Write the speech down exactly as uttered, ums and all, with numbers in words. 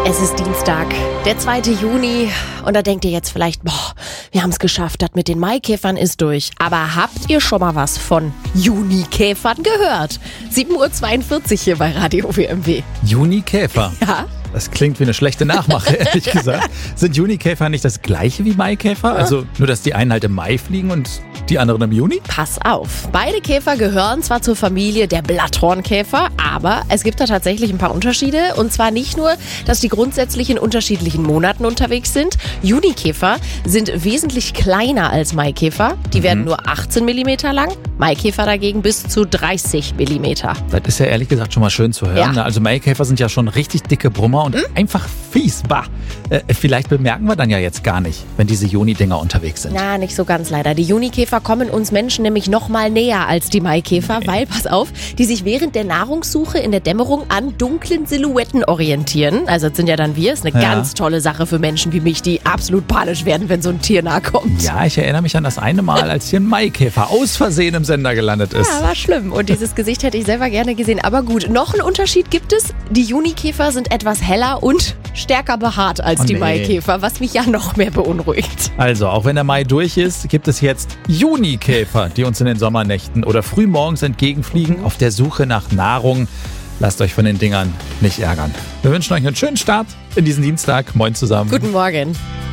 Es ist Dienstag, der zweite Juni und da denkt ihr jetzt vielleicht, boah, wir haben es geschafft, das mit den Maikäfern ist durch. Aber habt ihr schon mal was von Junikäfern gehört? sieben Uhr zweiundvierzig hier bei Radio W M W. Junikäfer? Ja. Das klingt wie eine schlechte Nachmache, ehrlich gesagt. Sind Junikäfer nicht das gleiche wie Maikäfer? Also nur, dass die einen halt im Mai fliegen und die anderen im Juni? Pass auf, beide Käfer gehören zwar zur Familie der Blatthornkäfer, aber es gibt da tatsächlich ein paar Unterschiede. Und zwar nicht nur, dass die grundsätzlich in unterschiedlichen Monaten unterwegs sind. Junikäfer sind wesentlich kleiner als Maikäfer. Die mhm. werden nur achtzehn Millimeter lang, Maikäfer dagegen bis zu dreißig Millimeter. Das ist ja ehrlich gesagt schon mal schön zu hören. Ja. Also Maikäfer sind ja schon richtig dicke Brummer und hm? einfach fies. Bah. Äh, vielleicht bemerken wir dann ja jetzt gar nicht, wenn diese Juni-Dinger unterwegs sind. Na, nicht so ganz leider. Die Junikäfer kommen uns Menschen nämlich noch mal näher als die Maikäfer, nee. weil, pass auf, die sich während der Nahrungssuche in der Dämmerung an dunklen Silhouetten orientieren. Also das sind ja dann wir. Ist eine ja. ganz tolle Sache für Menschen wie mich, die absolut panisch werden, wenn so ein Tier nahe kommt. Ja, ich erinnere mich an das eine Mal, als hier ein Maikäfer aus Versehen im Sender gelandet ist. Ja, war schlimm. Und dieses Gesicht hätte ich selber gerne gesehen. Aber gut, noch einen Unterschied gibt es. Die Junikäfer sind etwas heller und stärker behaart als oh, die nee. Maikäfer, was mich ja noch mehr beunruhigt. Also, auch wenn der Mai durch ist, gibt es jetzt Junikäfer, die uns in den Sommernächten oder frühmorgens entgegenfliegen auf der Suche nach Nahrung. Lasst euch von den Dingern nicht ärgern. Wir wünschen euch einen schönen Start in diesen Dienstag. Moin zusammen. Guten Morgen.